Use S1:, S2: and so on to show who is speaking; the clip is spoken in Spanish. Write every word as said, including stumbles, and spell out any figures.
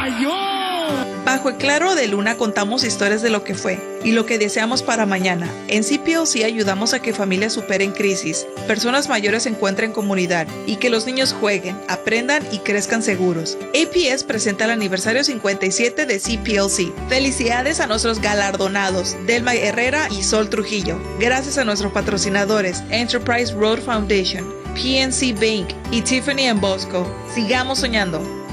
S1: falló!
S2: Bajo el claro de luna contamos historias de lo que fue y lo que deseamos para mañana. En C P L C ayudamos a que familias superen crisis, personas mayores encuentren comunidad y que los niños jueguen, aprendan y crezcan seguros. A P S presenta el aniversario cincuenta y siete de C P L C. Felicidades a nuestros galardonados, Delma Herrera y Sol Trujillo. Gracias a nuestros patrocinadores, Enterprise Road Foundation, P N C Bank y Tiffany and Bosco. Sigamos soñando.